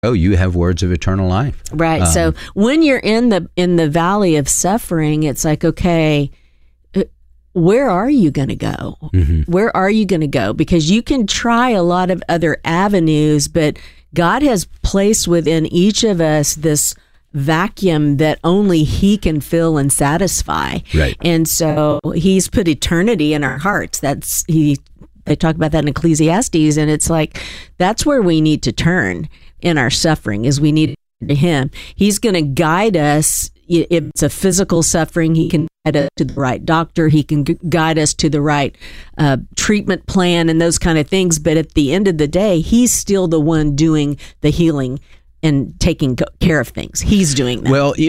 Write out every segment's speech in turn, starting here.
oh, you have words of eternal life. Right. So when you're in the valley of suffering, it's like, okay, where are you going to go? Mm-hmm. Where are you going to go? Because you can try a lot of other avenues, but God has placed within each of us this vacuum that only He can fill and satisfy. Right. And so He's put eternity in our hearts. They talk about that in Ecclesiastes, and it's like, that's where we need to turn in our suffering, is we need to Him. He's going to guide us. If it's a physical suffering, He can guide us to the right doctor. He can guide us to the right treatment plan and those kind of things. But at the end of the day, He's still the one doing the healing and taking care of things. He's doing that. Well,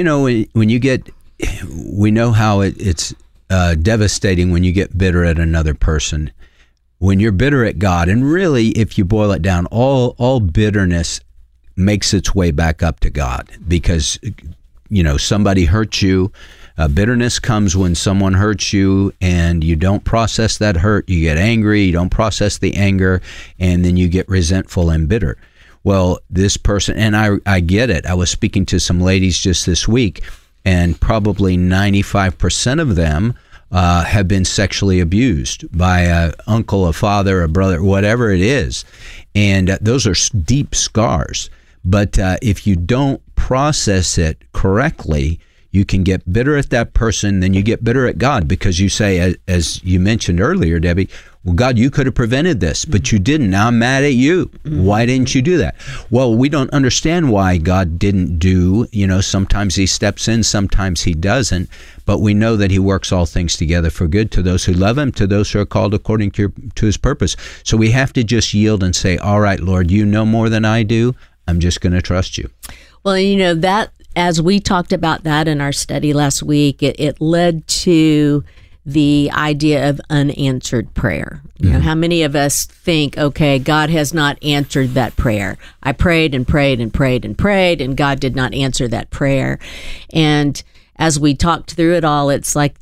we know how it's devastating when you get bitter at another person. When you're bitter at God, and really, if you boil it down, all bitterness makes its way back up to God, because somebody hurts you. Bitterness comes when someone hurts you and you don't process that hurt. You get angry, you don't process the anger, and then you get resentful and bitter. Well, this person, and I get it. I was speaking to some ladies just this week, and probably 95% of them have been sexually abused by an uncle, a father, a brother, whatever it is. And those are deep scars. But if you don't process it correctly, you can get bitter at that person, then you get bitter at God, because you say, as you mentioned earlier, Debbie, well, God, you could have prevented this, but you didn't. Now I'm mad at you. Why didn't you do that? Well, we don't understand why God didn't do. Sometimes He steps in, sometimes He doesn't, but we know that He works all things together for good to those who love Him, to those who are called according to His purpose. So we have to just yield and say, all right, Lord, you know more than I do. I'm just going to trust you. Well, that, as we talked about that in our study last week, it led to the idea of unanswered prayer. How many of us think, okay, God has not answered that prayer. I prayed and prayed and prayed and prayed, and God did not answer that prayer. And as we talked through it all, it's like,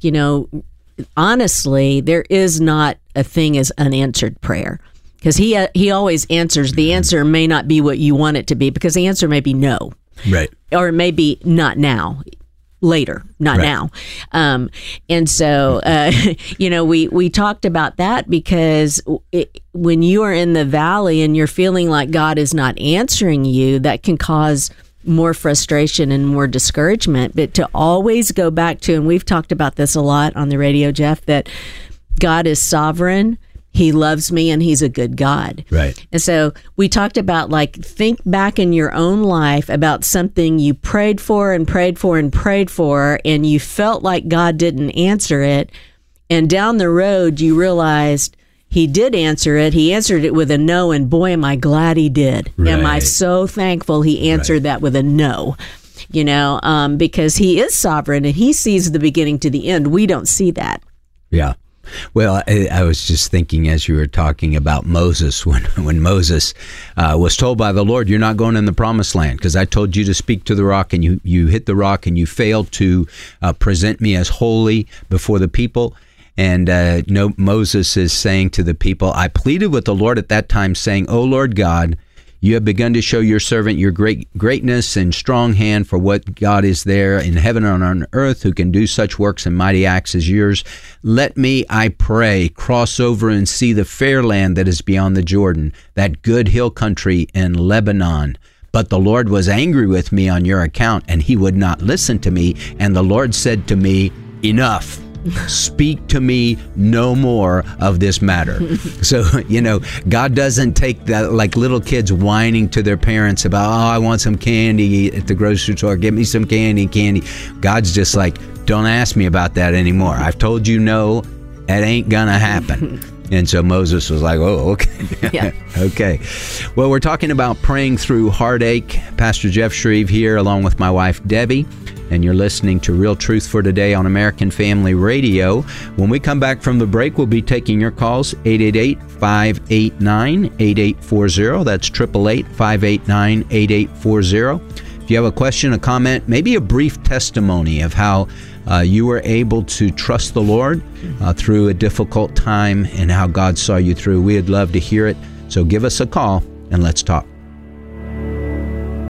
honestly, there is not a thing as unanswered prayer. Because he always answers. The answer may not be what you want it to be, because the answer may be no. Right. Or it may be not now, later, not right. now. And so, we talked about that, because when you are in the valley and you're feeling like God is not answering you, that can cause more frustration and more discouragement. But to always go back to, and we've talked about this a lot on the radio, Jeff, that God is sovereign. He loves me, and He's a good God. Right. And so we talked about, think back in your own life about something you prayed for and prayed for and prayed for, and you felt like God didn't answer it. And down the road, you realized He did answer it. He answered it with a no, and boy, am I glad He did. Right. Am I so thankful He answered that with a no. Because He is sovereign, and He sees the beginning to the end. We don't see that. Yeah. Well, I was just thinking as you were talking about Moses, when Moses was told by the Lord, you're not going in the promised land, because I told you to speak to the rock, and you hit the rock, and you failed to present me as holy before the people. And Moses is saying to the people, I pleaded with the Lord at that time, saying, O Lord God, you have begun to show your servant your greatness and strong hand, for what God is there in heaven and on earth who can do such works and mighty acts as yours. Let me, I pray, cross over and see the fair land that is beyond the Jordan, that good hill country in Lebanon. But the Lord was angry with me on your account, and He would not listen to me. And the Lord said to me, enough. Speak to me no more of this matter. So, God doesn't take that, like little kids whining to their parents about, I want some candy at the grocery store. Get me some candy. God's just like, don't ask me about that anymore. I've told you no, that ain't gonna happen. And so Moses was like, oh, okay. Yeah. Okay. Well, we're talking about praying through heartache. Pastor Jeff Shreve here, along with my wife, Debbie. And you're listening to Real Truth for Today on American Family Radio. When we come back from the break, we'll be taking your calls, 888-589-8840. That's 888-589-8840. If you have a question, a comment, maybe a brief testimony of how you were able to trust the Lord through a difficult time and how God saw you through, we'd love to hear it. So give us a call and let's talk.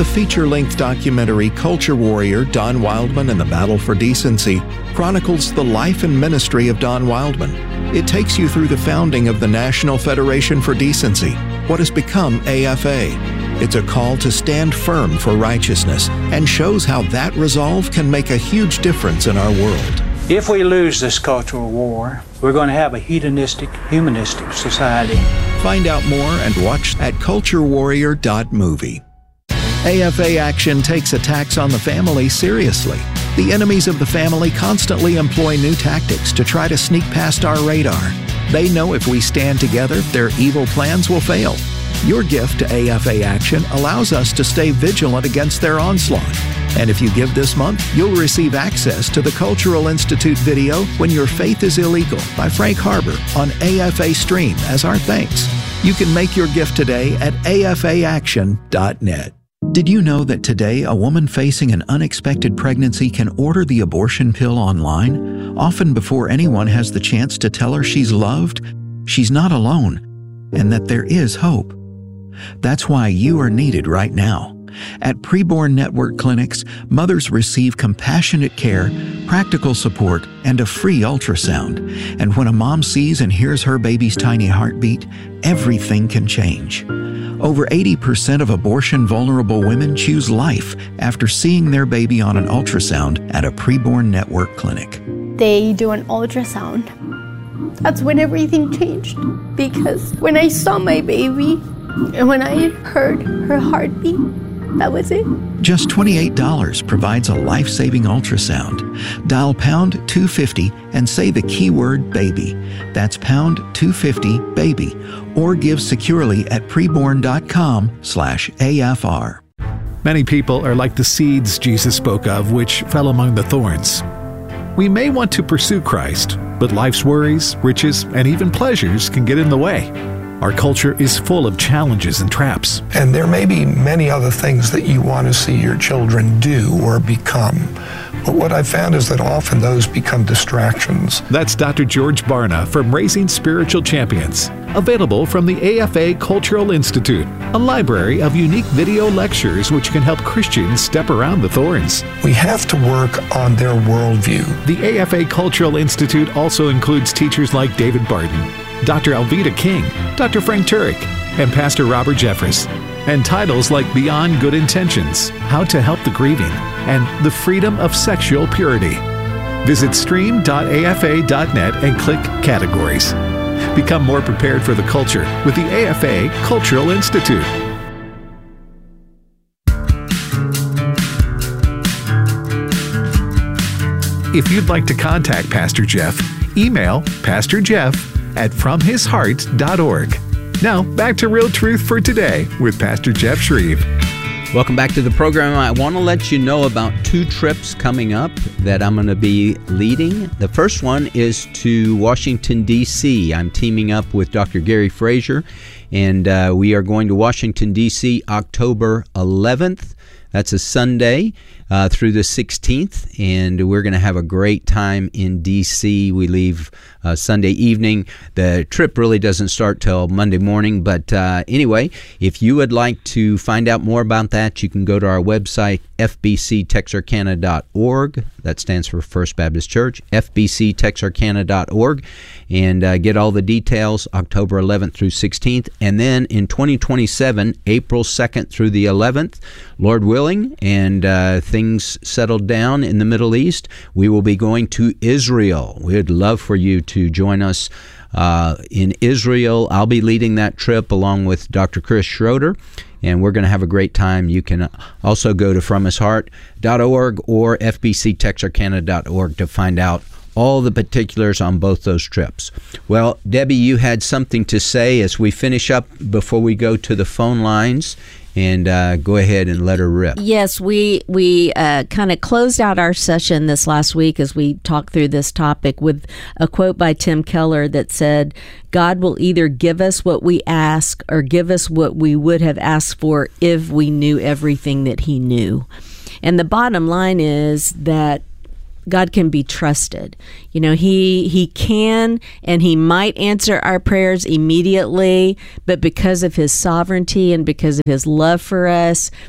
The feature-length documentary Culture Warrior, Don Wildman and the Battle for Decency chronicles the life and ministry of Don Wildman. It takes you through the founding of the National Federation for Decency, what has become AFA. It's a call to stand firm for righteousness and shows how that resolve can make a huge difference in our world. If we lose this cultural war, we're going to have a hedonistic, humanistic society. Find out more and watch at culturewarrior.movie. AFA Action takes attacks on the family seriously. The enemies of the family constantly employ new tactics to try to sneak past our radar. They know if we stand together, their evil plans will fail. Your gift to AFA Action allows us to stay vigilant against their onslaught. And if you give this month, you'll receive access to the Cultural Institute video When Your Faith is Illegal by Frank Harbor on AFA Stream as our thanks. You can make your gift today at afaaction.net. Did you know that today a woman facing an unexpected pregnancy can order the abortion pill online, often before anyone has the chance to tell her she's loved, she's not alone, and that there is hope? That's why you are needed right now. At Preborn Network clinics, mothers receive compassionate care, practical support, and a free ultrasound. And when a mom sees and hears her baby's tiny heartbeat, everything can change. Over 80% of abortion-vulnerable women choose life after seeing their baby on an ultrasound at a Preborn Network clinic. They do an ultrasound. That's when everything changed. Because when I saw my baby and when I heard her heartbeat, that was it. Just $28 provides a life-saving ultrasound. Dial pound 250 and say the keyword baby. That's pound 250 baby. Or give securely at preborn.com/AFR. Many people are like the seeds Jesus spoke of, which fell among the thorns. We may want to pursue Christ, but life's worries, riches, and even pleasures can get in the way. Our culture is full of challenges and traps. And there may be many other things that you want to see your children do or become. But what I've found is that often those become distractions. That's Dr. George Barna from Raising Spiritual Champions. Available from the AFA Cultural Institute, a library of unique video lectures which can help Christians step around the thorns. We have to work on their worldview. The AFA Cultural Institute also includes teachers like David Barton, Dr. Alveda King, Dr. Frank Turek, and Pastor Robert Jeffress. And titles like Beyond Good Intentions, How to Help the Grieving, and The Freedom of Sexual Purity. Visit stream.afa.net and click Categories. Become more prepared for the culture with the AFA Cultural Institute. If you'd like to contact Pastor Jeff, email pastorjeff@fromhisheart.org. Now, back to Real Truth for Today with Pastor Jeff Shreve. Welcome back to the program. I want to let you know about 2 trips coming up that I'm going to be leading. The first one is to Washington, D.C. I'm teaming up with Dr. Gary Frazier, and we are going to Washington, D.C. October 11th. That's a Sunday through the 16th, and we're going to have a great time in D.C. We leave Sunday evening. The trip really doesn't start till Monday morning, but anyway, if you would like to find out more about that, you can go to our website, fbctexarkana.org. That stands for First Baptist Church, fbctexarkana.org, and get all the details, October 11th through 16th. And then in 2027, April 2nd through the 11th, Lord willing, and things settled down in the Middle East, we will be going to Israel. We'd love for you to join us in Israel. I'll be leading that trip along with Dr. Chris Schroeder, and we're going to have a great time. You can also go to fromhisheart.org or fbctexarkana.org to find out all the particulars on both those trips. Well, Debbie, you had something to say as we finish up before we go to the phone lines, and go ahead and let her rip. Yes, we kind of closed out our session this last week as we talked through this topic with a quote by Tim Keller that said, God will either give us what we ask or give us what we would have asked for if we knew everything that he knew. And the bottom line is that God can be trusted. You know, he can, and he might answer our prayers immediately, but because of his sovereignty and because of his love for us,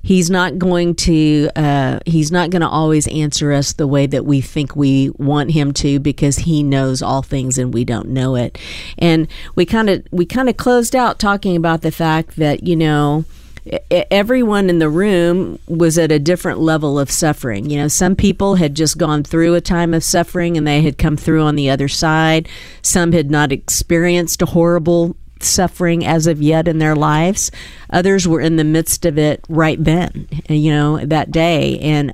He's not going to always answer us the way that we think we want him to, because he knows all things and we don't know it. And we kind of closed out talking about the fact that, you know, everyone in the room was at a different level of suffering. You know, some people had just gone through a time of suffering and they had come through on the other side. Some had not experienced a horrible suffering as of yet in their lives. Others were in the midst of it right then, you know, that day. And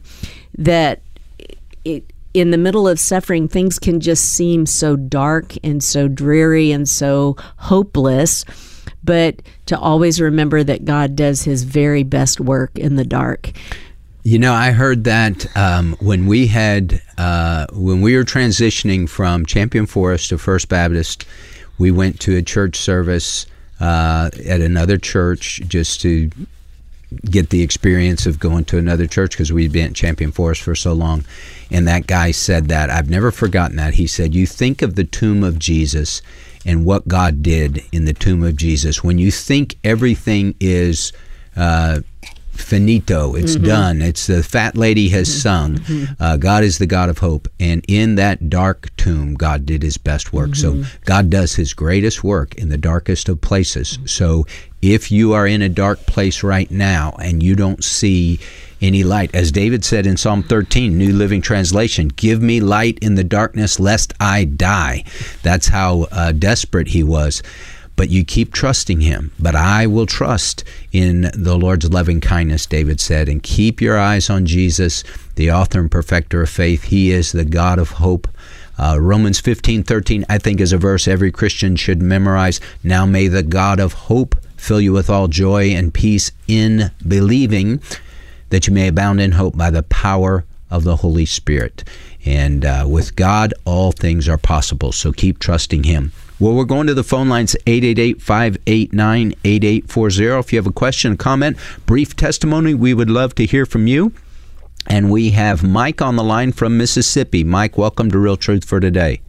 in the middle of suffering, things can just seem so dark and so dreary and so hopeless. But to always remember that God does his very best work in the dark. You know, I heard that when we were transitioning from Champion Forest to First Baptist, we went to a church service at another church just to get the experience of going to another church, because we'd been at Champion Forest for so long. And that guy said that. I've never forgotten that. He said, you think of the tomb of Jesus and what God did in the tomb of Jesus. When you think everything is finito, it's done, it's the fat lady has sung, God is the God of hope, and in that dark tomb God did his best work. So God does his greatest work in the darkest of places. So if you are in a dark place right now and you don't see any light, as David said in Psalm 13, New Living Translation, give me light in the darkness lest I die. That's how desperate he was. But you keep trusting him. But I will trust in the Lord's loving kindness, David said, and keep your eyes on Jesus, the author and perfecter of faith. He is the God of hope. Romans 15:13, I think, is a verse every Christian should memorize. Now may the God of hope fill you with all joy and peace in believing, that you may abound in hope by the power of the Holy Spirit. And with God, all things are possible. So keep trusting him. Well, we're going to the phone lines, 888-589-8840. If you have a question, a comment, brief testimony, we would love to hear from you. And we have Mike on the line from Mississippi. Mike, welcome to Real Truth for Today.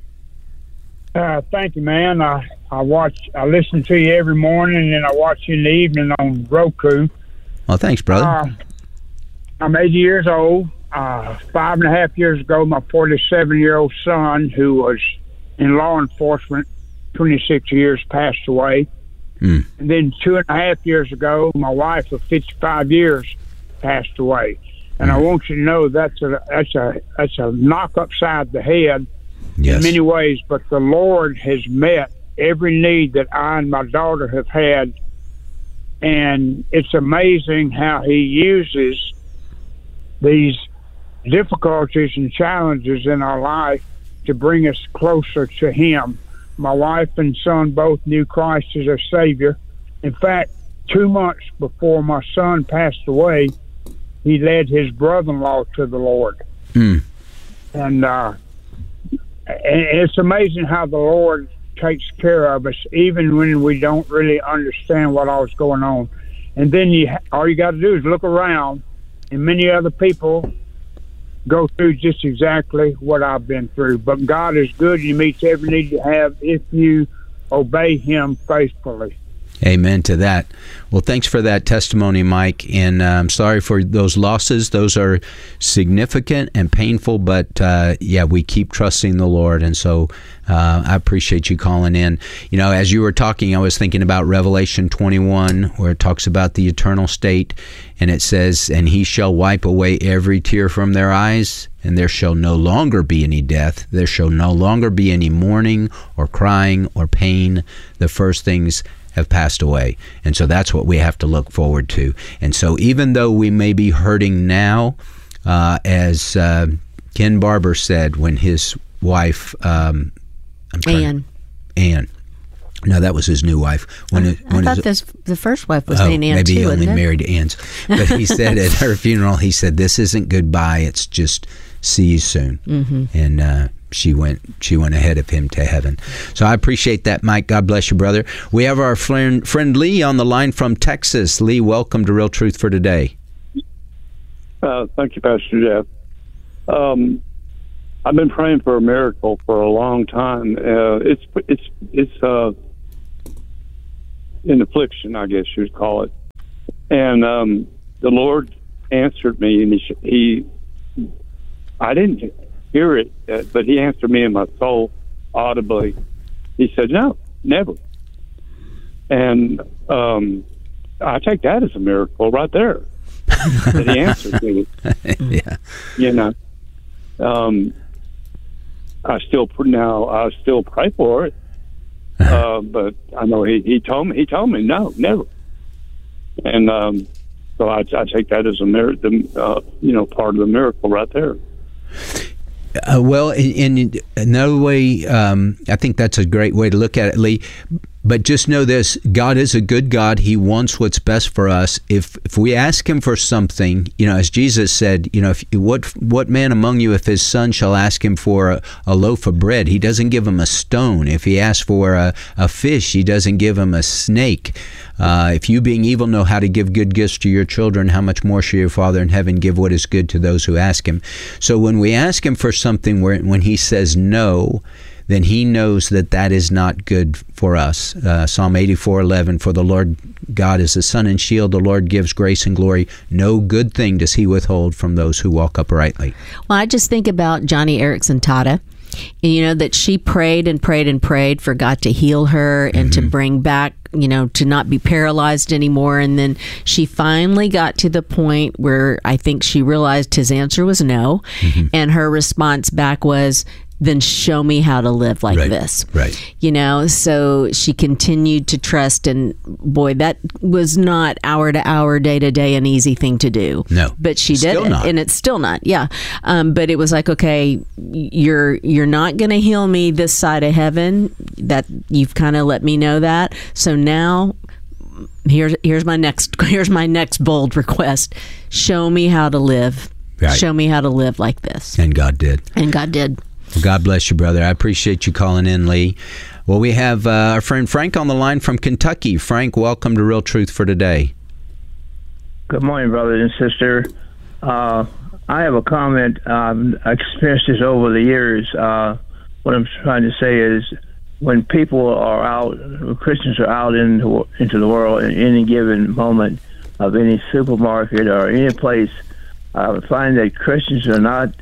Thank you, man. I listen to you every morning, and I watch you in the evening on Roku. Well, thanks, brother. I'm 80 years old. 5.5 years ago, my 47-year-old son, who was in law enforcement 26 years, passed away. And then 2.5 years ago, my wife of 55 years passed away. And I want you to know that's a knock upside the head in many ways. But the Lord has met every need that I and my daughter have had, and it's amazing how he uses these difficulties and challenges in our life to bring us closer to him. My wife and son both knew Christ as their Savior. In fact, 2 months before my son passed away, he led his brother-in-law to the Lord. And it's amazing how the Lord takes care of us, even when we don't really understand what all's going on. And then all you got to do is look around, and many other people go through just exactly what I've been through. But God is good. He meets every need you have if you obey him faithfully. Amen to that. Well, thanks for that testimony, Mike. And I'm sorry for those losses. Those are significant and painful, but we keep trusting the Lord. And so I appreciate you calling in. You know, as you were talking, I was thinking about Revelation 21, where it talks about the eternal state. And it says, and he shall wipe away every tear from their eyes, and there shall no longer be any death. There shall no longer be any mourning or crying or pain. The first things have passed away. And so that's what we have to look forward to. And so even though we may be hurting now, as Ken Barber said when his wife, Ann. No, that was his new wife. I thought the first wife was named Ann maybe too. Maybe he only married Ann's. But he said at her funeral, he said, this isn't goodbye, it's just see you soon. And she went ahead of him to heaven. So I appreciate that, Mike. God bless you, brother. We have our friend Lee on the line from Texas. Lee, welcome to Real Truth for Today. Thank you, Pastor Jeff. I've been praying for a miracle for a long time. It's in affliction, I guess you'd call it. And the Lord answered me, and he I didn't hear it, but he answered me in my soul audibly. He said, "No, never." And I take that as a miracle right there. That he answered me. Yeah. You know, I still pray for it, but I know he told me no, never. And so I take that as a miracle, part of the miracle right there. Well, in another way, I think that's a great way to look at it, Lee. But just know this: God is a good God. He wants what's best for us. If we ask Him for something, as Jesus said, what man among you, if his son shall ask him for a loaf of bread, he doesn't give him a stone. If he asks for a fish, he doesn't give him a snake. If you, being evil, know how to give good gifts to your children, how much more shall your Father in heaven give what is good to those who ask Him? So when we ask Him for something, when He says no, then He knows that is not good for us. Psalm 84:11, for the Lord God is the sun and shield. The Lord gives grace and glory. No good thing does He withhold from those who walk uprightly. Well, I just think about Johnny Erickson Tata. That she prayed and prayed and prayed for God to heal her and to bring back, to not be paralyzed anymore. And then she finally got to the point where I think she realized his answer was no. And her response back was, then show me how to live like this. Right. So she continued to trust, and boy, that was not hour to hour, day to day, an easy thing to do. No. But she did it, and it's still not. Yeah. But it was like, okay, you're not going to heal me this side of heaven. That you've kind of let me know that. So now here's my next bold request. Show me how to live. Right. Show me how to live like this. And God did. Well, God bless you, brother. I appreciate you calling in, Lee. Well, we have our friend Frank on the line from Kentucky. Frank, welcome to Real Truth for Today. Good morning, brother and sister. I have a comment. I've experienced this over the years. What I'm trying to say is when people are out, Christians are out into the world at any given moment of any supermarket or any place, I find that Christians are not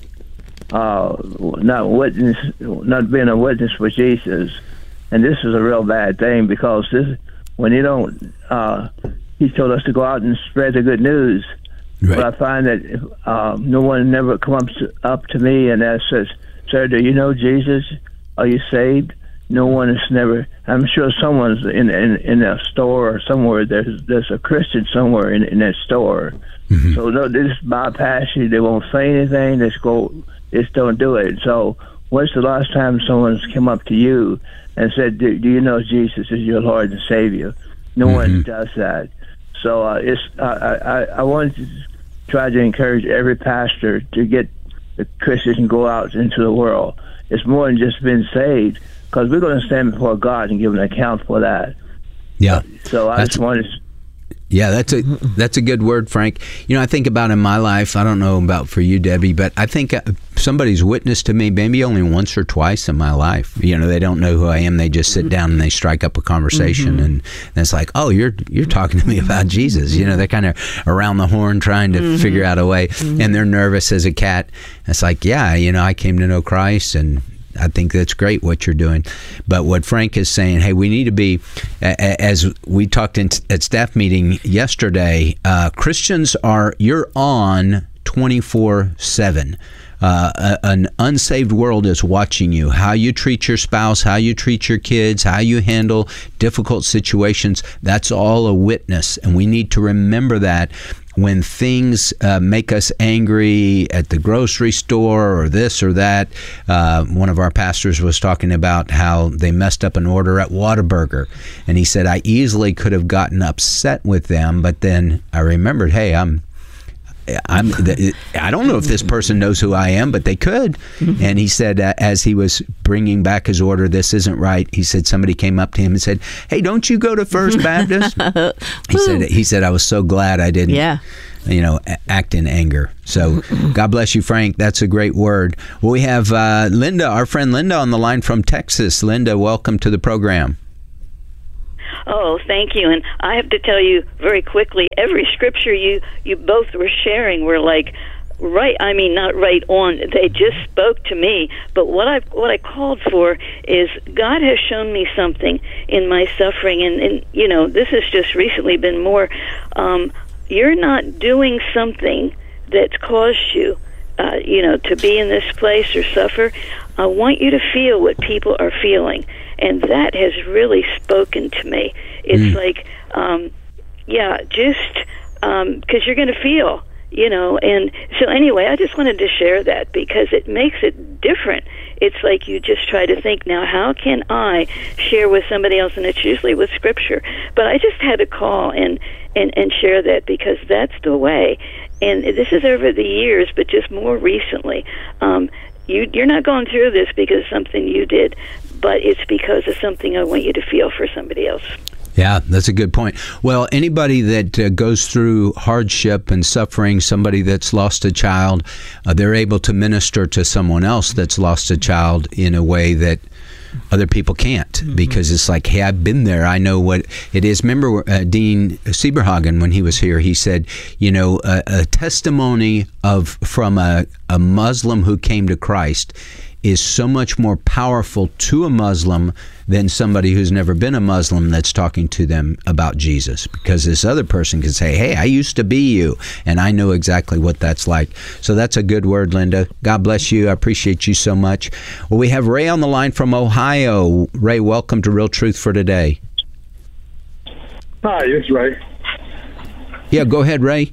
being a witness for Jesus, and this is a real bad thing because when you don't, He told us to go out and spread the good news. Right. But I find that no one never comes up to me and says, "Sir, do you know Jesus? Are you saved?" No one has never. I'm sure someone's in a store or somewhere. There's a Christian somewhere in that store. So they just bypass you. They won't say anything. Just don't do it. So when's the last time someone's come up to you and said, do you know Jesus is your Lord and Savior? No one does that. So I want to try to encourage every pastor to get the Christians and go out into the world. It's more than just being saved, because we're going to stand before God and give an account for that. Yeah. So I just wanted to... Yeah, that's a good word, Frank. I think about in my life, I don't know about for you, Debbie, but I think somebody's witnessed to me maybe only once or twice in my life. They don't know who I am. They just sit down and they strike up a conversation, and it's like, oh, you're talking to me about Jesus. They're kind of around the horn trying to figure out a way, and they're nervous as a cat. It's like, yeah, I came to know Christ, and I think that's great what you're doing. But what Frank is saying, hey, we need to be, as we talked at staff meeting yesterday, Christians you're on 24/7. An unsaved world is watching you. How you treat your spouse, how you treat your kids, how you handle difficult situations, that's all a witness. And we need to remember that when things make us angry at the grocery store or this or that. One of our pastors was talking about how they messed up an order at Whataburger. And he said, I easily could have gotten upset with them, but then I remembered, hey, I don't know if this person knows who I am, but they could. And he said, as he was bringing back his order, this isn't right. He said somebody came up to him and said, hey, don't you go to First Baptist? He said, I was so glad I didn't, act in anger. So God bless you, Frank. That's a great word. Well, we have Linda, our friend Linda, on the line from Texas. Linda, welcome to the program. Oh, thank you. And I have to tell you very quickly, every scripture you both were sharing were like right, I mean, not right on. They just spoke to me. But what I called for is God has shown me something in my suffering, and you know, this has just recently been more. You're not doing something that's caused you, to be in this place or suffer. I want you to feel what people are feeling, and that has really spoken to me. It's like, just because you're going to feel. And so anyway, I just wanted to share that because it makes it different. It's like you just try to think, now how can I share with somebody else, and it's usually with Scripture. But I just had to call and share that because that's the way. And this is over the years, but just more recently. You're not going through this because of something you did, but it's because of something I want you to feel for somebody else. Yeah, that's a good point. Well, anybody that goes through hardship and suffering, somebody that's lost a child, they're able to minister to someone else that's lost a child in a way that other people can't, because it's like, hey, I've been there. I know what it is. Remember Dean Sieberhagen, when he was here, he said, a testimony from a Muslim who came to Christ is so much more powerful to a Muslim than somebody who's never been a Muslim that's talking to them about Jesus, because this other person can say, hey, I used to be you, and I know exactly what that's like. So that's a good word, Linda. God bless you. I appreciate you so much. Well, we have Ray on the line from Ohio. Ray, welcome to Real Truth for Today. Hi, it's Ray. Yeah, go ahead, Ray.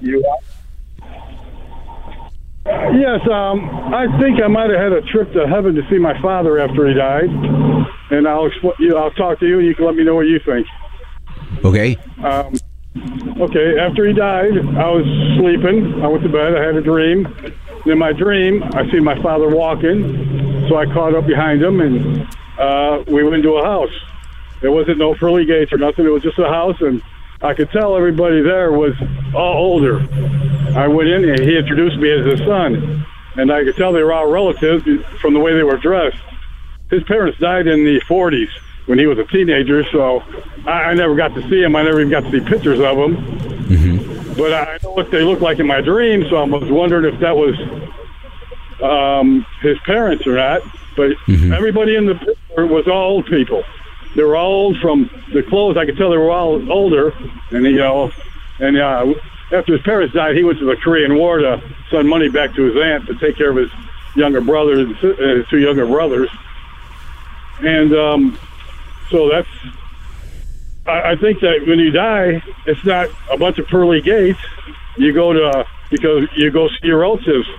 Yes, I think I might have had a trip to heaven to see my father after he died, and I'll talk to you, and you can let me know what you think. Okay. Okay, after he died, I was sleeping. I went to bed. I had a dream. And in my dream, I see my father walking, so I caught up behind him, and we went into a house. There wasn't no pearly gates or nothing. It was just a house, and I could tell everybody there was all older. I went in and he introduced me as his son, and I could tell they were all relatives from the way they were dressed. His parents died in the 40s when he was a teenager, so I never got to see him. I never even got to see pictures of him. Mm-hmm. But I know what they looked like in my dream, so I was wondering if that was his parents or not. But everybody in the picture was all old people. They were all old from the clothes. I could tell they were all older. And after his parents died, he went to the Korean War to send money back to his aunt to take care of his younger brother and his two younger brothers. And so that's, I think that when you die, it's not a bunch of pearly gates. You go because you go see your relatives.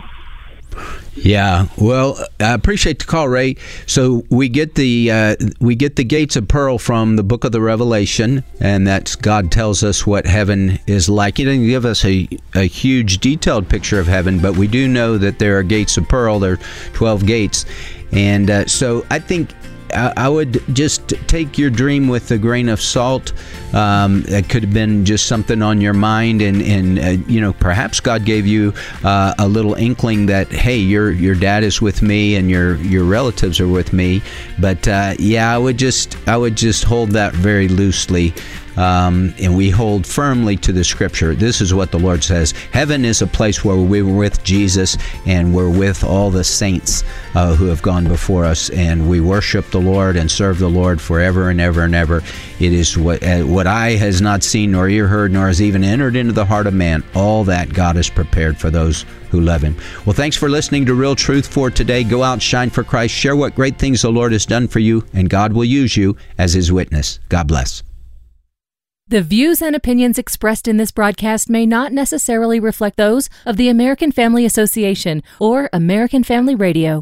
Yeah, well, I appreciate the call, Ray. So we get the gates of pearl from the book of the Revelation, and that's God tells us what heaven is like. He doesn't give us a huge detailed picture of heaven, but we do know that there are gates of pearl. There are 12 gates, and so I think I would just take your dream with a grain of salt. It could have been just something on your mind, and perhaps God gave you a little inkling that, hey, your dad is with me and your relatives are with me. But I would just hold that very loosely. And we hold firmly to the Scripture. This is what the Lord says. Heaven is a place where we're with Jesus and we're with all the saints who have gone before us, and we worship the Lord and serve the Lord forever and ever and ever. It is what eye has not seen, nor ear heard, nor has even entered into the heart of man. All that God has prepared for those who love Him. Well, thanks for listening to Real Truth for Today. Go out, shine for Christ, share what great things the Lord has done for you, and God will use you as His witness. God bless. The views and opinions expressed in this broadcast may not necessarily reflect those of the American Family Association or American Family Radio.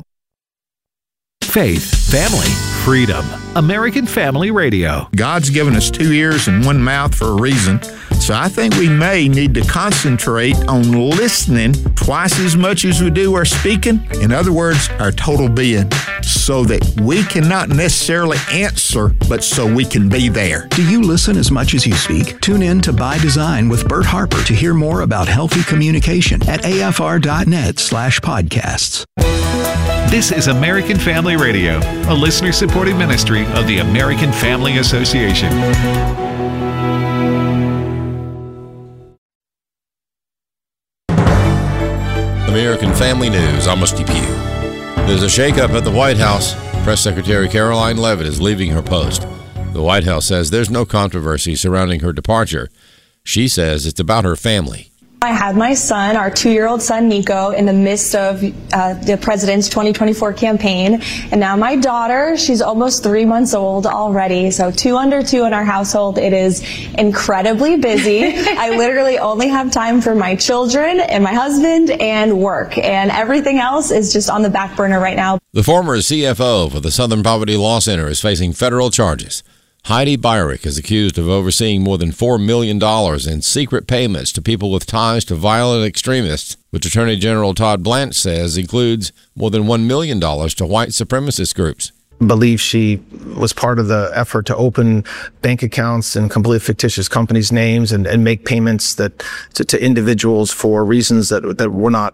Faith, family, freedom. American Family Radio. God's given us 2 ears and 1 mouth for a reason. So I think we may need to concentrate on listening twice as much as we do our speaking. In other words, our total being, so that we can not necessarily answer, but so we can be there. Do you listen as much as you speak? Tune in to By Design with Bert Harper to hear more about healthy communication at afr.net/podcasts. This is American Family Radio, a listener-supported ministry of the American Family Association. American Family News, I'm Rusty Pugh. There's a shakeup at the White House. Press Secretary Caroline Leavitt is leaving her post. The White House says there's no controversy surrounding her departure. She says it's about her family. I had my son, our 2-year-old son, Nico, in the midst of the president's 2024 campaign. And now my daughter, she's almost 3 months old already. So 2 under 2 in our household. It is incredibly busy. I literally only have time for my children and my husband and work. And everything else is just on the back burner right now. The former CFO for the Southern Poverty Law Center is facing federal charges. Heidi Beirich is accused of overseeing more than $4 million in secret payments to people with ties to violent extremists, which Attorney General Todd Blanche says includes more than $1 million to white supremacist groups. Believe she was part of the effort to open bank accounts in completely fictitious companies' names and make payments that to individuals for reasons that were not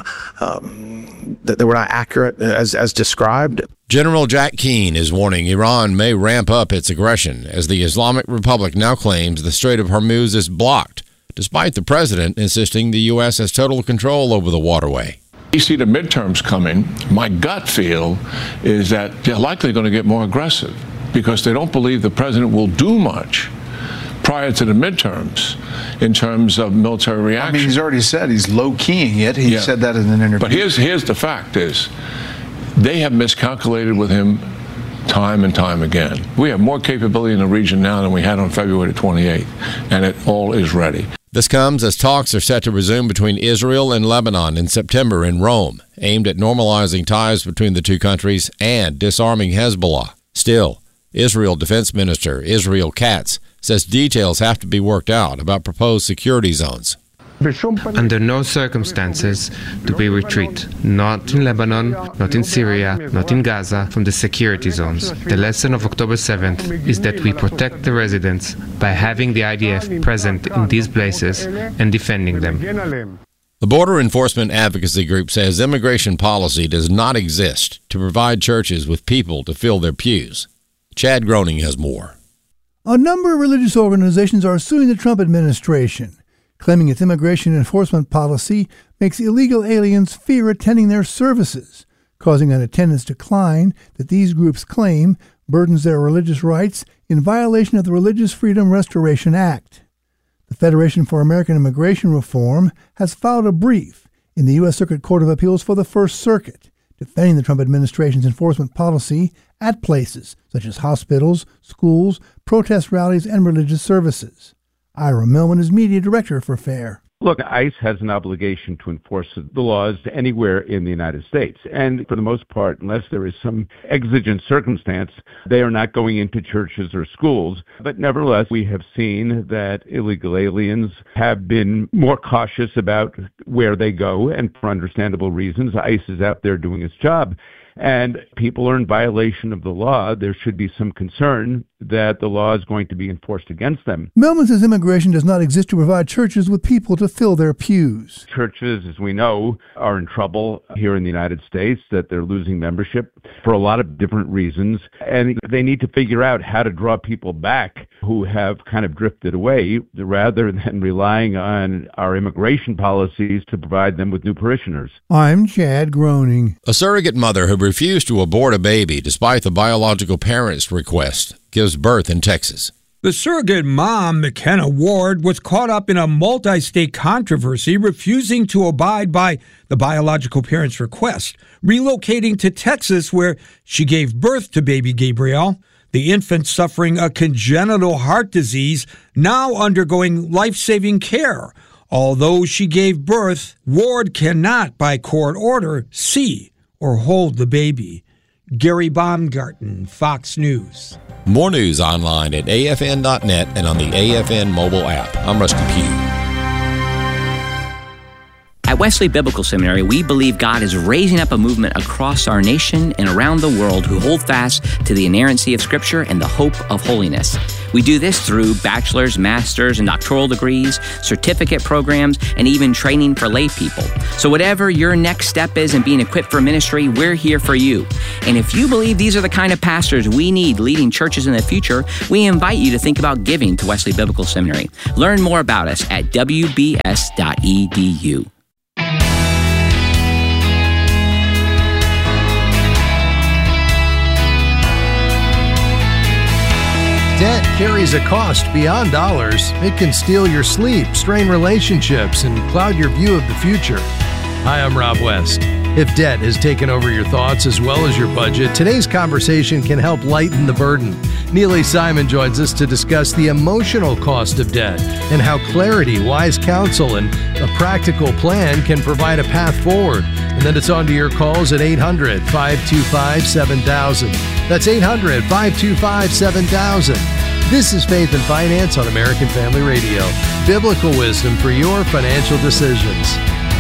accurate as described. General Jack Keane is warning Iran may ramp up its aggression as the Islamic Republic now claims the Strait of Hormuz is blocked, despite the president insisting the U.S. has total control over the waterway. You see the midterms coming. My gut feel is that they're likely going to get more aggressive because they don't believe the president will do much prior to the midterms in terms of military reaction. I mean, he's already said he's low-keying it. He said that in an interview. But here's the fact is, they have miscalculated with him time and time again. We have more capability in the region now than we had on February 28th, and it all is ready. This comes as talks are set to resume between Israel and Lebanon in September in Rome, aimed at normalizing ties between the two countries and disarming Hezbollah. Still, Israel Defense Minister Israel Katz says details have to be worked out about proposed security zones. Under no circumstances do we retreat, not in Lebanon, not in Syria, not in Gaza, from the security zones. The lesson of October 7th is that we protect the residents by having the IDF present in these places and defending them. The Border Enforcement Advocacy Group says immigration policy does not exist to provide churches with people to fill their pews. Chad Groening has more. A number of religious organizations are suing the Trump administration, claiming its immigration enforcement policy makes illegal aliens fear attending their services, causing an attendance decline that these groups claim burdens their religious rights in violation of the Religious Freedom Restoration Act. The Federation for American Immigration Reform has filed a brief in the U.S. Circuit Court of Appeals for the First Circuit, defending the Trump administration's enforcement policy at places such as hospitals, schools, protest rallies, and religious services. Ira Millman is media director for FAIR. Look, ICE has an obligation to enforce the laws anywhere in the United States. And for the most part, unless there is some exigent circumstance, they are not going into churches or schools. But nevertheless, we have seen that illegal aliens have been more cautious about where they go, and for understandable reasons. ICE is out there doing its job. And people are in violation of the law. There should be some concern that the law is going to be enforced against them. Millman says immigration does not exist to provide churches with people to fill their pews. Churches, as we know, are in trouble here in the United States, that they're losing membership for a lot of different reasons. And they need to figure out how to draw people back who have kind of drifted away, rather than relying on our immigration policies to provide them with new parishioners. I'm Chad Groening. A surrogate mother who refused to abort a baby despite the biological parent's request gives birth in Texas. The surrogate mom, McKenna Ward, was caught up in a multi-state controversy, refusing to abide by the biological parent's request, relocating to Texas, where she gave birth to baby Gabriel. The infant, suffering a congenital heart disease, now undergoing life-saving care. Although she gave birth, Ward cannot, by court order, see or hold the baby. Gary Baumgarten, Fox News. More news online at afn.net and on the AFN mobile app. I'm Rusty Pugh. At Wesley Biblical Seminary, we believe God is raising up a movement across our nation and around the world who hold fast to the inerrancy of Scripture and the hope of holiness. We do this through bachelor's, master's, and doctoral degrees, certificate programs, and even training for lay people. So whatever your next step is in being equipped for ministry, we're here for you. And if you believe these are the kind of pastors we need leading churches in the future, we invite you to think about giving to Wesley Biblical Seminary. Learn more about us at wbs.edu. Debt carries a cost beyond dollars. It can steal your sleep, strain relationships, and cloud your view of the future. Hi, I'm Rob West. If debt has taken over your thoughts as well as your budget, today's conversation can help lighten the burden. Neely Simon joins us to discuss the emotional cost of debt and how clarity, wise counsel, and a practical plan can provide a path forward. And then it's on to your calls at 800-525-7000. That's 800-525-7000. This is Faith and Finance on American Family Radio. Biblical wisdom for your financial decisions.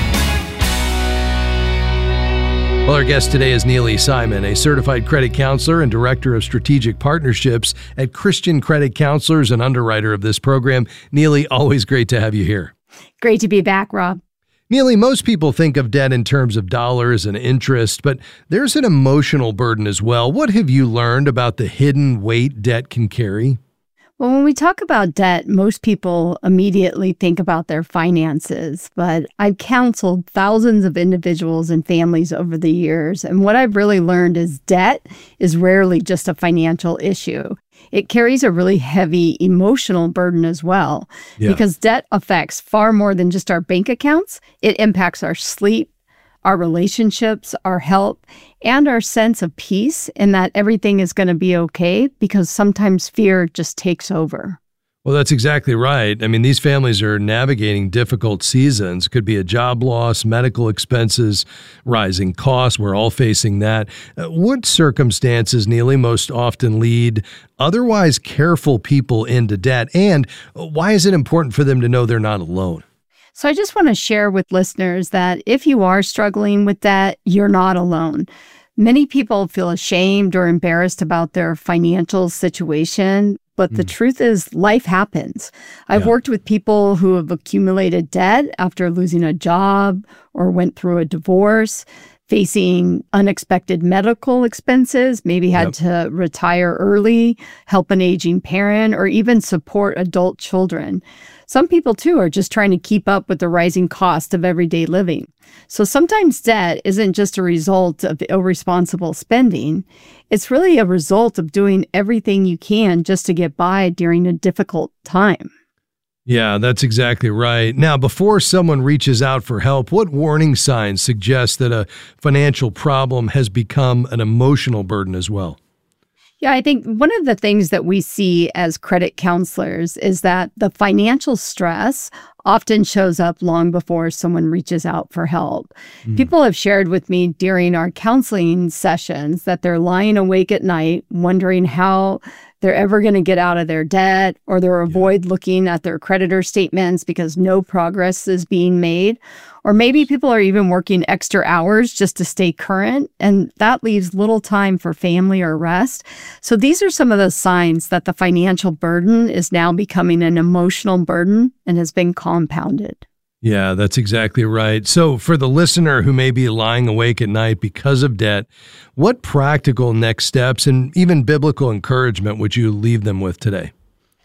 Well, our guest today is Neely Simon, a certified credit counselor and director of strategic partnerships at Christian Credit Counselors and underwriter of this program. Neely, always great to have you here. Great to be back, Rob. Neely, most people think of debt in terms of dollars and interest, but there's an emotional burden as well. What have you learned about the hidden weight debt can carry? Well, when we talk about debt, most people immediately think about their finances, but I've counseled thousands of individuals and families over the years, and what I've really learned is debt is rarely just a financial issue. It carries a really heavy emotional burden as well, because debt affects far more than just our bank accounts. It impacts our sleep, our relationships, our health, and our sense of peace and that everything is going to be okay, because sometimes fear just takes over. Well, that's exactly right. I mean, these families are navigating difficult seasons. Could be a job loss, medical expenses, rising costs. We're all facing that. What circumstances, Neely, most often lead otherwise careful people into debt? And why is it important for them to know they're not alone? So I just want to share with listeners that if you are struggling with that, you're not alone. Many people feel ashamed or embarrassed about their financial situation, but the truth is life happens. I've worked with people who have accumulated debt after losing a job or went through a divorce, facing unexpected medical expenses, maybe had to retire early, help an aging parent, or even support adult children. Some people, too, are just trying to keep up with the rising cost of everyday living. So sometimes debt isn't just a result of irresponsible spending. It's really a result of doing everything you can just to get by during a difficult time. Yeah, that's exactly right. Now, before someone reaches out for help, what warning signs suggest that a financial problem has become an emotional burden as well? Yeah, I think one of the things that we see as credit counselors is that the financial stress often shows up long before someone reaches out for help. People have shared with me during our counseling sessions that they're lying awake at night wondering how they're ever going to get out of their debt, or they'll avoid looking at their creditor statements because no progress is being made. Or maybe people are even working extra hours just to stay current, and that leaves little time for family or rest. So these are some of the signs that the financial burden is now becoming an emotional burden and has been compounded. Yeah, that's exactly right. So for the listener who may be lying awake at night because of debt, what practical next steps and even biblical encouragement would you leave them with today?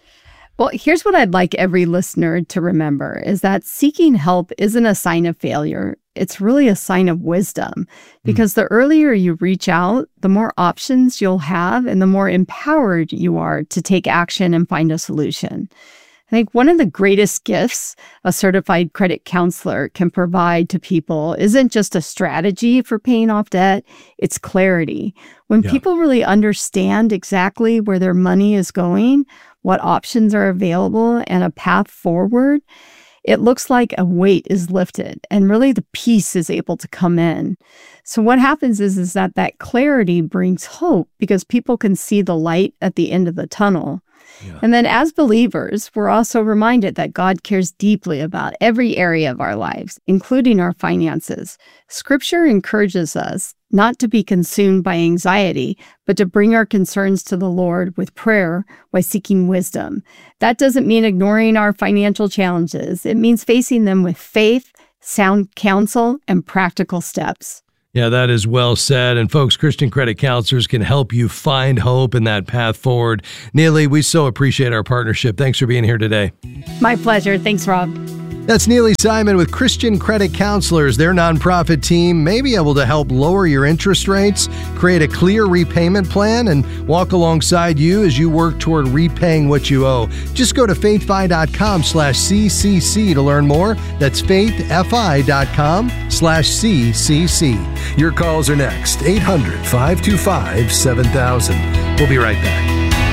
Well, here's what I'd like every listener to remember is that seeking help isn't a sign of failure. It's really a sign of wisdom, because the earlier you reach out, the more options you'll have and the more empowered you are to take action and find a solution. I think one of the greatest gifts a certified credit counselor can provide to people isn't just a strategy for paying off debt, it's clarity. When people really understand exactly where their money is going, what options are available, and a path forward, it looks like a weight is lifted and really the peace is able to come in. So what happens is that clarity brings hope, because people can see the light at the end of the tunnel. And then as believers, we're also reminded that God cares deeply about every area of our lives, including our finances. Scripture encourages us not to be consumed by anxiety, but to bring our concerns to the Lord with prayer while seeking wisdom. That doesn't mean ignoring our financial challenges. It means facing them with faith, sound counsel, and practical steps. Yeah, that is well said. And folks, Christian Credit Counselors can help you find hope in that path forward. Neely, we so appreciate our partnership. Thanks for being here today. My pleasure. Thanks, Rob. That's Neely Simon with Christian Credit Counselors. Their nonprofit team may be able to help lower your interest rates, create a clear repayment plan, and walk alongside you as you work toward repaying what you owe. Just go to faithfi.com/CCC to learn more. That's faithfi.com/CCC. Your calls are next. 800-525-7000. We'll be right back.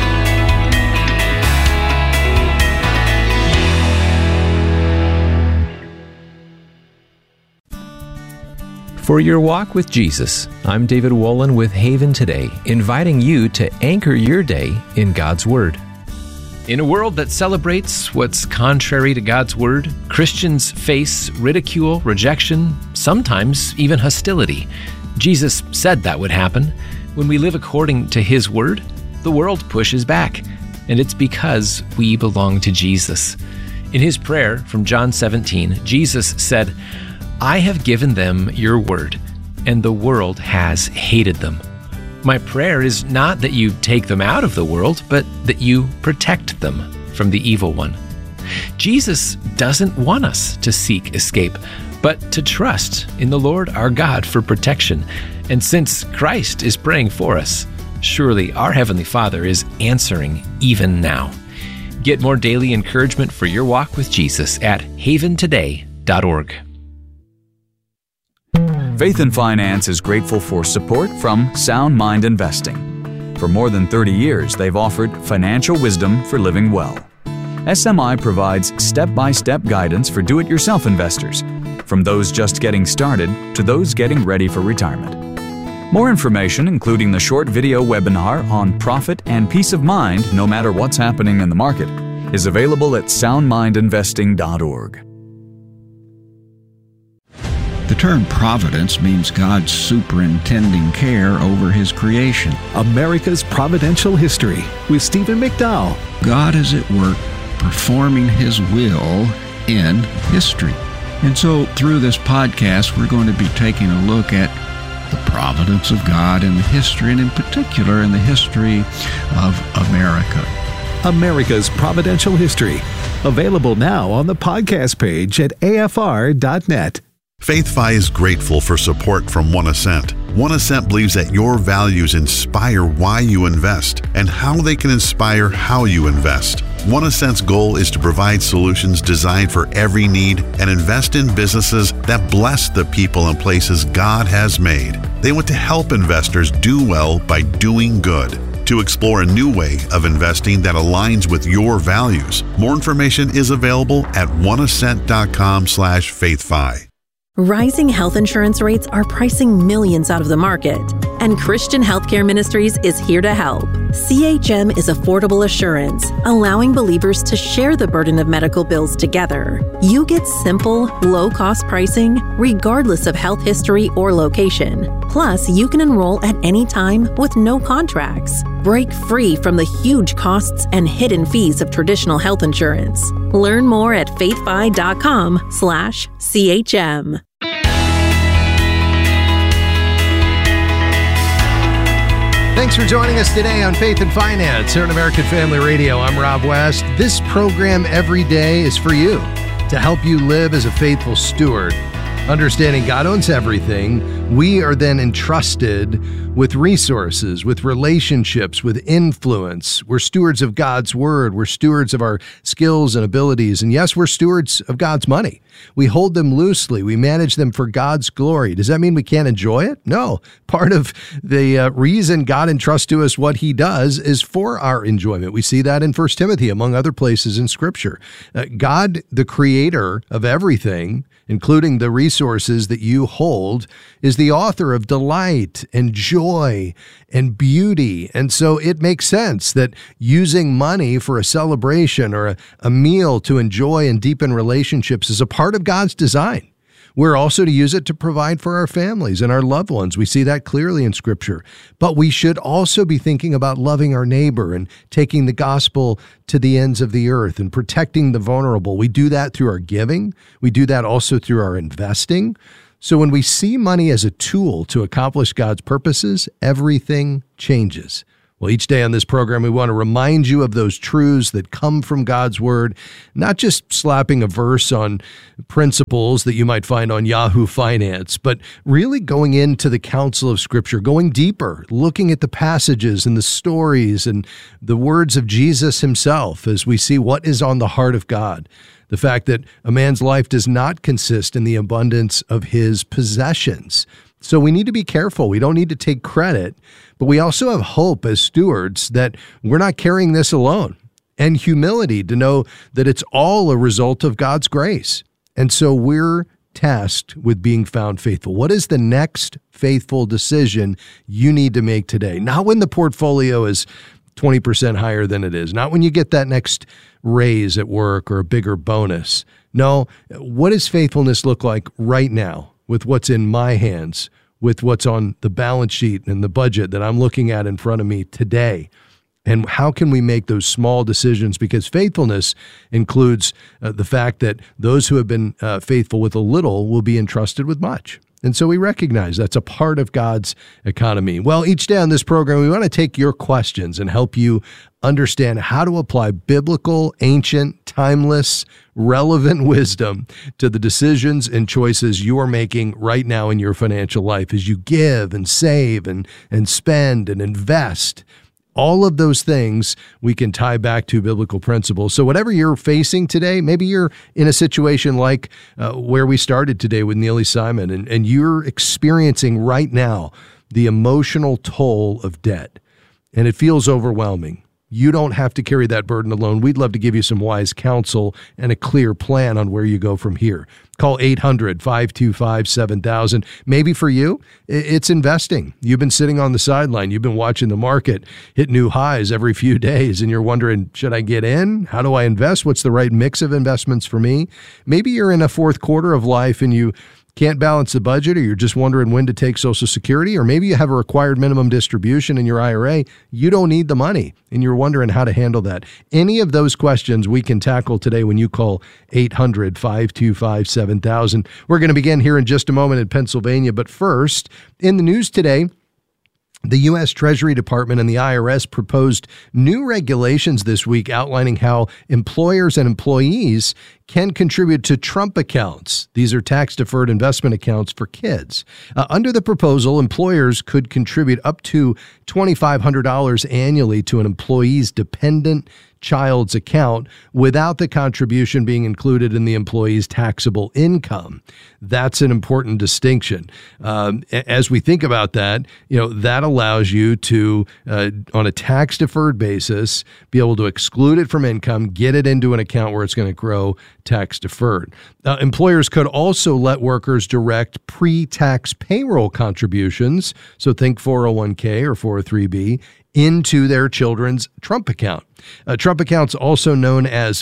For your walk with Jesus, I'm David Wolin with Haven Today, inviting you to anchor your day in God's Word. In a world that celebrates what's contrary to God's Word, Christians face ridicule, rejection, sometimes even hostility. Jesus said that would happen. When we live according to His Word, the world pushes back, and it's because we belong to Jesus. In His prayer from John 17, Jesus said, I have given them your word, and the world has hated them. My prayer is not that you take them out of the world, but that you protect them from the evil one. Jesus doesn't want us to seek escape, but to trust in the Lord our God for protection. And since Christ is praying for us, surely our Heavenly Father is answering even now. Get more daily encouragement for your walk with Jesus at haventoday.org. Faith and Finance is grateful for support from Sound Mind Investing. For more than 30 years, they've offered financial wisdom for living well. SMI provides step-by-step guidance for do-it-yourself investors, from those just getting started to those getting ready for retirement. More information, including the short video webinar on profit and peace of mind no matter what's happening in the market, is available at soundmindinvesting.org. The term providence means God's superintending care over His creation. America's Providential History with Stephen McDowell. God is at work performing His will in history. And so through this podcast, we're going to be taking a look at the providence of God in the history, and in particular in the history of America. America's Providential History. Available now on the podcast page at afr.net. FaithFi is grateful for support from One Ascent. One Ascent believes that your values inspire why you invest and how they can inspire how you invest. One Ascent's goal is to provide solutions designed for every need and invest in businesses that bless the people and places God has made. They want to help investors do well by doing good. To explore a new way of investing that aligns with your values, more information is available at oneascent.com/faithfi. Rising health insurance rates are pricing millions out of the market, and Christian Healthcare Ministries is here to help. CHM is affordable assurance, allowing believers to share the burden of medical bills together. You get simple, low-cost pricing, regardless of health history or location. Plus, you can enroll at any time with no contracts. Break free from the huge costs and hidden fees of traditional health insurance. Learn more at faithfi.com/CHM. Thanks for joining us today on Faith and Finance here on American Family Radio. I'm Rob West. This program every day is for you, to help you live as a faithful steward. Understanding God owns everything, we are then entrusted with resources, with relationships, with influence. We're stewards of God's Word. We're stewards of our skills and abilities. And yes, we're stewards of God's money. We hold them loosely. We manage them for God's glory. Does that mean we can't enjoy it? No. Part of the reason God entrusts to us what He does is for our enjoyment. We see that in 1 Timothy, among other places in Scripture. God, the creator of everything, including the resources that you hold, is the author of delight and joy and beauty. And so it makes sense that using money for a celebration or a meal to enjoy and deepen relationships is a part of God's design. We're also to use it to provide for our families and our loved ones. We see that clearly in Scripture. But we should also be thinking about loving our neighbor and taking the gospel to the ends of the earth and protecting the vulnerable. We do that through our giving. We do that also through our investing. So when we see money as a tool to accomplish God's purposes, everything changes. Well, each day on this program, we want to remind you of those truths that come from God's Word, not just slapping a verse on principles that you might find on Yahoo Finance, but really going into the counsel of Scripture, going deeper, looking at the passages and the stories and the words of Jesus himself as we see what is on the heart of God. The fact that a man's life does not consist in the abundance of his possessions. So we need to be careful. We don't need to take credit, but we also have hope as stewards that we're not carrying this alone, and humility to know that it's all a result of God's grace. And so we're tasked with being found faithful. What is the next faithful decision you need to make today? Not when the portfolio is 20% higher than it is, not when you get that next raise at work or a bigger bonus. No, what does faithfulness look like right now? With what's in my hands, with what's on the balance sheet and the budget that I'm looking at in front of me today. And how can we make those small decisions? Because faithfulness includes the fact that those who have been faithful with a little will be entrusted with much. And so we recognize that's a part of God's economy. Well, each day on this program, we want to take your questions and help you understand how to apply biblical, ancient, timeless, relevant wisdom to the decisions and choices you are making right now in your financial life as you give and save and spend and invest. All of those things we can tie back to biblical principles. So whatever you're facing today, maybe you're in a situation like where we started today with Neely Simon, and you're experiencing right now the emotional toll of debt, and it feels overwhelming. You don't have to carry that burden alone. We'd love to give you some wise counsel and a clear plan on where you go from here. Call 800-525-7000. Maybe for you, it's investing. You've been sitting on the sideline. You've been watching the market hit new highs every few days, and you're wondering, should I get in? How do I invest? What's the right mix of investments for me? Maybe you're in a fourth quarter of life and you can't balance the budget, or you're just wondering when to take Social Security, or maybe you have a required minimum distribution in your IRA. You don't need the money, and you're wondering how to handle that. Any of those questions we can tackle today when you call 800-525-7000. We're going to begin here in just a moment in Pennsylvania, but first, in the news today, the U.S. Treasury Department and the IRS proposed new regulations this week outlining how employers and employees can contribute to Trump accounts. These are tax-deferred investment accounts for kids. Under the proposal, employers could contribute up to $2,500 annually to an employee's dependent child's account without the contribution being included in the employee's taxable income. That's an important distinction. As we think about that, that allows you to, on a tax-deferred basis, be able to exclude it from income, get it into an account where it's going to grow tax-deferred. Employers could also let workers direct pre-tax payroll contributions, so think 401k or 403b, into their children's Trump account. Trump accounts, also known as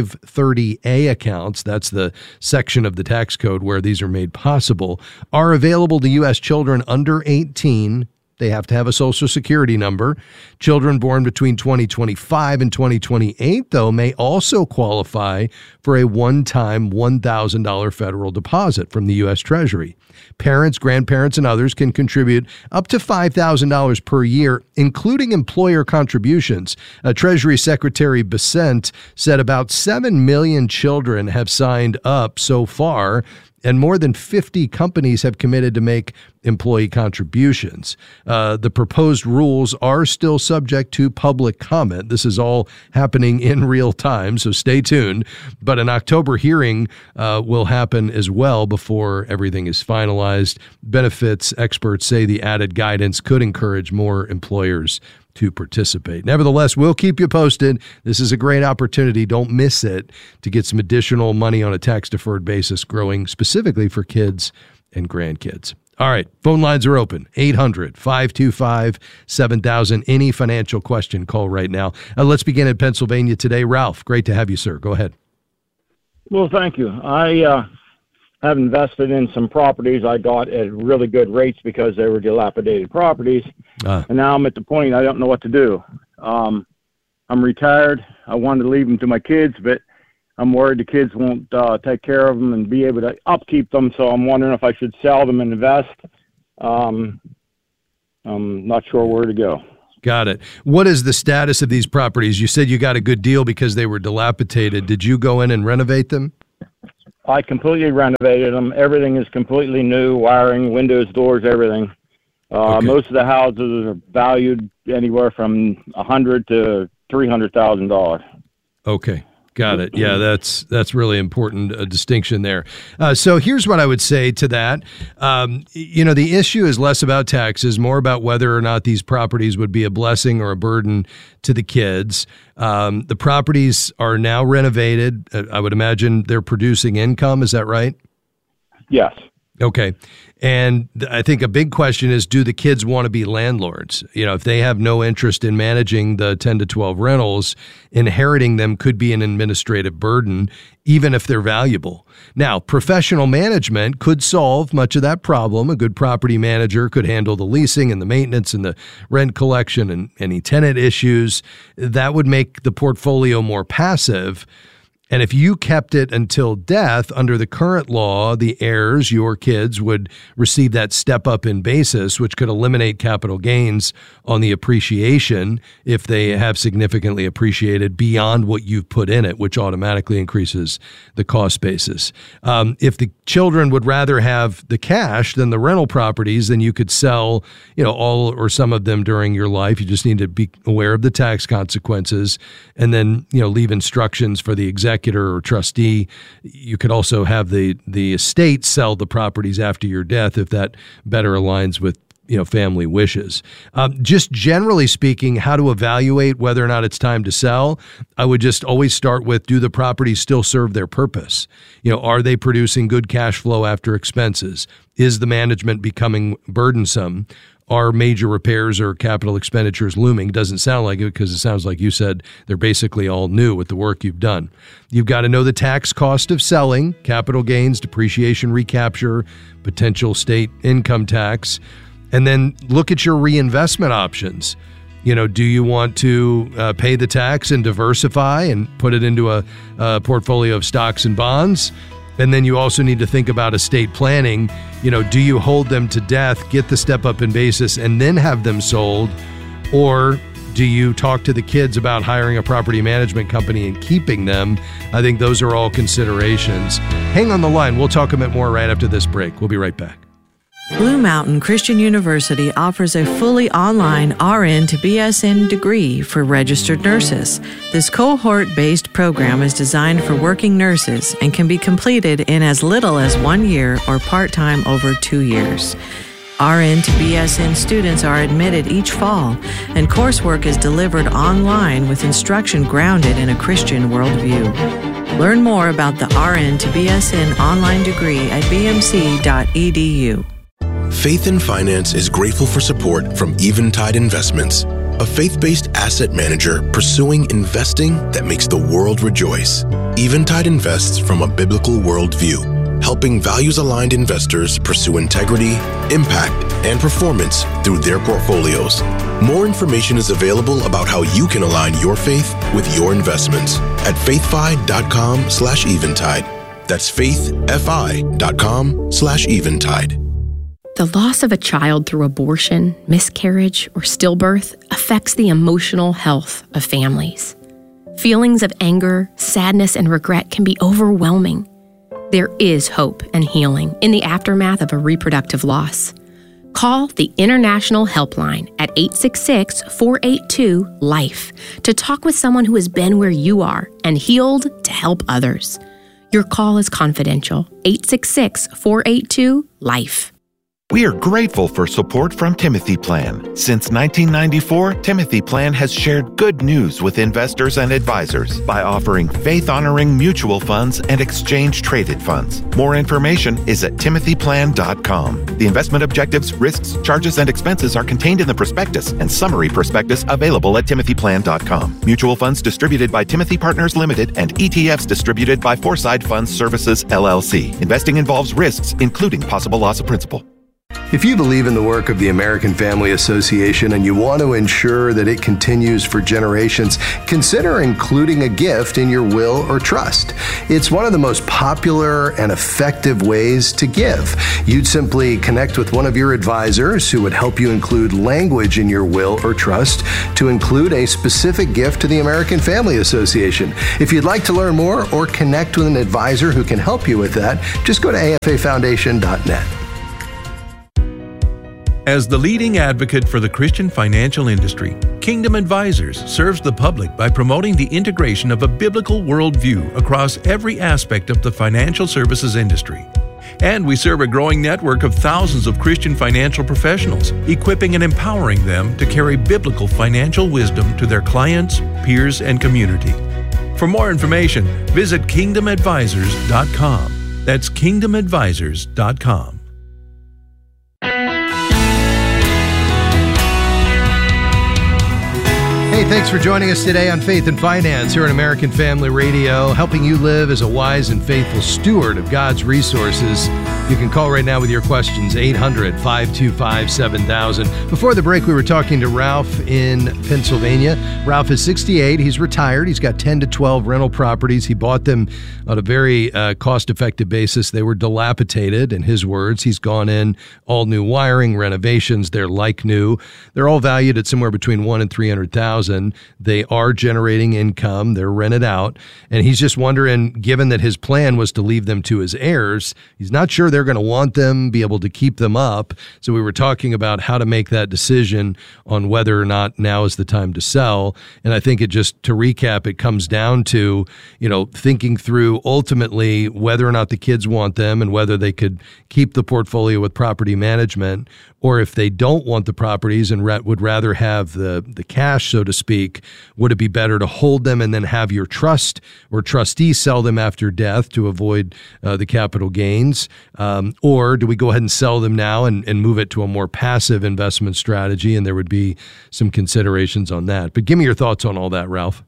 530A accounts, that's the section of the tax code where these are made possible, are available to U.S. children under 18. They have to have a Social Security number. Children born between 2025 and 2028, though, may also qualify for a one-time $1,000 federal deposit from the U.S. Treasury. Parents, grandparents, and others can contribute up to $5,000 per year, including employer contributions. Treasury Secretary Bessent said about 7 million children have signed up so far, and more than 50 companies have committed to make employee contributions. The proposed rules are still subject to public comment. This is all happening in real time, so stay tuned. But an October hearing will happen as well before everything is finalized. Benefits experts say the added guidance could encourage more employers to participate. Nevertheless, we'll keep you posted. This is a great opportunity. Don't miss it to get some additional money on a tax-deferred basis growing specifically for kids and grandkids. All right, phone lines are open, 800-525-7000. Any financial question, call right now. Let's begin in Pennsylvania today. Ralph, great to have you, sir. Go ahead. Well, thank you. I have invested in some properties I got at really good rates because they were dilapidated properties. And now I'm at the point I don't know what to do. I'm retired. I wanted to leave them to my kids, but I'm worried the kids won't take care of them and be able to upkeep them. So I'm wondering if I should sell them and invest. I'm not sure where to go. Got it. What is the status of these properties? You said you got a good deal because they were dilapidated. Did you go in and renovate them? I completely renovated them. Everything is completely new, wiring, windows, doors, everything. Okay. Most of the houses are valued anywhere from $100,000 to $300,000. Okay. Got it. Yeah, that's really important, a distinction there. So here's what I would say to that. The issue is less about taxes, more about whether or not these properties would be a blessing or a burden to the kids. The properties are now renovated. I would imagine they're producing income. Is that right? Yes. Okay. And I think a big question is, do the kids want to be landlords? If they have no interest in managing the 10 to 12 rentals, inheriting them could be an administrative burden, even if they're valuable. Now, professional management could solve much of that problem. A good property manager could handle the leasing and the maintenance and the rent collection and any tenant issues. That would make the portfolio more passive. And if you kept it until death, under the current law, the heirs, your kids, would receive that step up in basis, which could eliminate capital gains on the appreciation if they have significantly appreciated beyond what you've put in it, which automatically increases the cost basis. If the children would rather have the cash than the rental properties, then you could sell, all or some of them during your life. You just need to be aware of the tax consequences and then, leave instructions for the executor or trustee. You could also have the estate sell the properties after your death if that better aligns with family wishes. Just generally speaking, how to evaluate whether or not it's time to sell, I would just always start with, do the properties still serve their purpose? Are they producing good cash flow after expenses? Is the management becoming burdensome? Are major repairs or capital expenditures looming? Doesn't sound like it, because it sounds like you said they're basically all new with the work you've done. You've got to know the tax cost of selling, capital gains, depreciation, recapture, potential state income tax, and then look at your reinvestment options. Do you want to pay the tax and diversify and put it into a portfolio of stocks and bonds? And then you also need to think about estate planning. Do you hold them to death, get the step up in basis, and then have them sold? Or do you talk to the kids about hiring a property management company and keeping them? I think those are all considerations. Hang on the line. We'll talk a bit more right after this break. We'll be right back. Blue Mountain Christian University offers a fully online RN to BSN degree for registered nurses. This cohort-based program is designed for working nurses and can be completed in as little as 1 year or part-time over 2 years. RN to BSN students are admitted each fall, and coursework is delivered online with instruction grounded in a Christian worldview. Learn more about the RN to BSN online degree at bmc.edu. Faith in Finance is grateful for support from Eventide Investments, a faith-based asset manager pursuing investing that makes the world rejoice. Eventide invests from a biblical worldview, helping values-aligned investors pursue integrity, impact, and performance through their portfolios. More information is available about how you can align your faith with your investments at faithfi.com/eventide. That's faithfi.com/eventide. The loss of a child through abortion, miscarriage, or stillbirth affects the emotional health of families. Feelings of anger, sadness, and regret can be overwhelming. There is hope and healing in the aftermath of a reproductive loss. Call the International Helpline at 866-482-LIFE to talk with someone who has been where you are and healed to help others. Your call is confidential. 866-482-LIFE. We are grateful for support from Timothy Plan. Since 1994, Timothy Plan has shared good news with investors and advisors by offering faith-honoring mutual funds and exchange-traded funds. More information is at timothyplan.com. The investment objectives, risks, charges, and expenses are contained in the prospectus and summary prospectus available at timothyplan.com. Mutual funds distributed by Timothy Partners Limited and ETFs distributed by Foreside Funds Services, LLC. Investing involves risks, including possible loss of principal. If you believe in the work of the American Family Association and you want to ensure that it continues for generations, consider including a gift in your will or trust. It's one of the most popular and effective ways to give. You'd simply connect with one of your advisors who would help you include language in your will or trust to include a specific gift to the American Family Association. If you'd like to learn more or connect with an advisor who can help you with that, just go to afafoundation.net. As the leading advocate for the Christian financial industry, Kingdom Advisors serves the public by promoting the integration of a biblical worldview across every aspect of the financial services industry. And we serve a growing network of thousands of Christian financial professionals, equipping and empowering them to carry biblical financial wisdom to their clients, peers, and community. For more information, visit kingdomadvisors.com. That's kingdomadvisors.com. Hey, thanks for joining us today on Faith and Finance here on American Family Radio, helping you live as a wise and faithful steward of God's resources. You can call right now with your questions, 800-525-7000. Before the break, we were talking to Ralph in Pennsylvania. Ralph is 68. He's retired. He's got 10 to 12 rental properties. He bought them on a very cost-effective basis. They were dilapidated, in his words. He's gone in, all new wiring, renovations. They're like new. They're all valued at somewhere between $100,000 and $300,000. They are generating income. They're rented out. And he's just wondering, given that his plan was to leave them to his heirs, he's not sure they're going to want them, be able to keep them up. So we were talking about how to make that decision on whether or not now is the time to sell. And I think it just, to recap, it comes down to, thinking through ultimately whether or not the kids want them and whether they could keep the portfolio with property management, or if they don't want the properties and would rather have the cash, so to speak, would it be better to hold them and then have your trust or trustee sell them after death to avoid the capital gains? Or do we go ahead and sell them now and move it to a more passive investment strategy? And there would be some considerations on that. But give me your thoughts on all that, Ralph.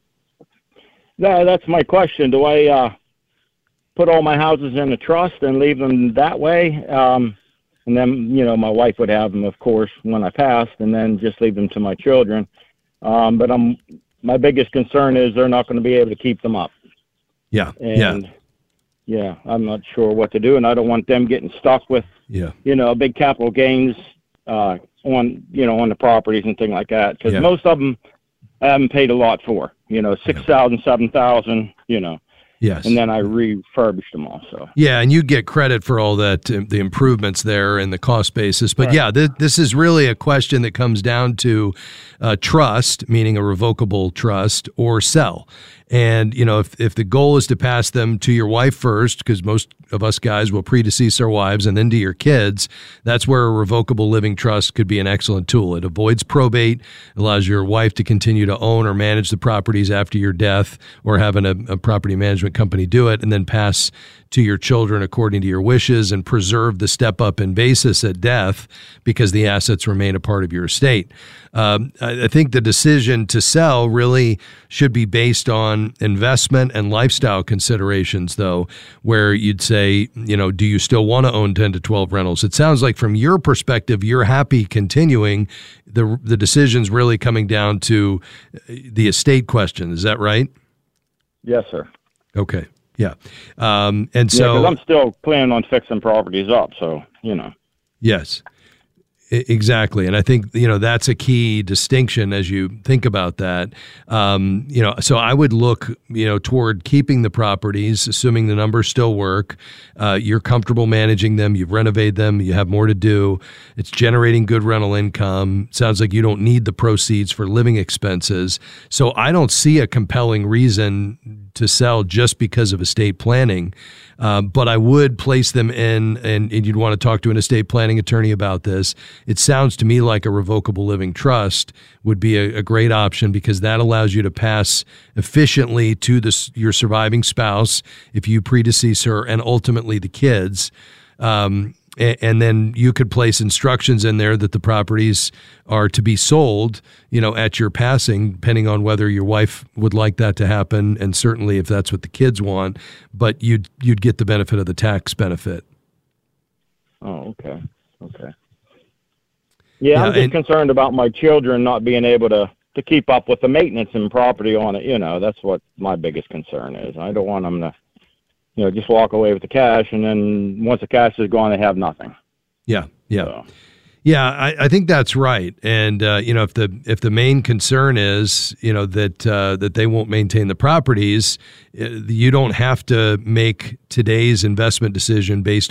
Yeah, that's my question. Do I put all my houses in a trust and leave them that way? And then, my wife would have them, of course, when I passed, and then just leave them to my children. But my biggest concern is they're not going to be able to keep them up. Yeah. And I'm not sure what to do, and I don't want them getting stuck with, big capital gains on the properties and things like that. Because most of them I haven't paid a lot for, $6,000, $7,000, Yes. And then I refurbished them also. Yeah, and you get credit for all that, the improvements there and the cost basis. But this is really a question that comes down to trust, meaning a revocable trust, or sell. And, if the goal is to pass them to your wife first, because most of us guys will predecease our wives, and then to your kids, that's where a revocable living trust could be an excellent tool. It avoids probate, allows your wife to continue to own or manage the properties after your death, or having a property management company do it, and then pass to your children according to your wishes, and preserve the step up in basis at death because the assets remain a part of your estate. I think the decision to sell really should be based on investment and lifestyle considerations, though, where you'd say, do you still want to own 10 to 12 rentals? It sounds like from your perspective, you're happy continuing. The decision's really coming down to the estate question. Is that right? Yes, sir. Okay. Yeah. And so 'cause I'm still planning on fixing properties up. So, Yes. Exactly. And I think, that's a key distinction as you think about that. So I would look, toward keeping the properties, assuming the numbers still work. You're comfortable managing them. You've renovated them. You have more to do. It's generating good rental income. Sounds like you don't need the proceeds for living expenses. So I don't see a compelling reason to sell just because of estate planning. But I would place them in, and you'd want to talk to an estate planning attorney about this. It sounds to me like a revocable living trust would be a great option, because that allows you to pass efficiently to your surviving spouse if you predecease her, and ultimately the kids. And then you could place instructions in there that the properties are to be sold, at your passing, depending on whether your wife would like that to happen, and certainly if that's what the kids want. But you'd get the benefit of the tax benefit. Oh, okay. Yeah, I'm just concerned about my children not being able to keep up with the maintenance and property on it. That's what my biggest concern is. I don't want them to just walk away with the cash, and then once the cash is gone, they have nothing. Yeah. So. Yeah, I think that's right. And if the main concern is that they won't maintain the properties, you don't have to make today's investment decision based